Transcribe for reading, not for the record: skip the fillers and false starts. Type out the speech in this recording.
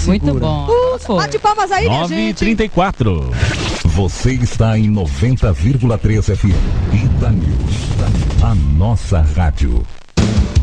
Muito bom. Bate palmas aí, minha gente. 9h34. Você está em 90,3 FM. Ita News. A nossa rádio.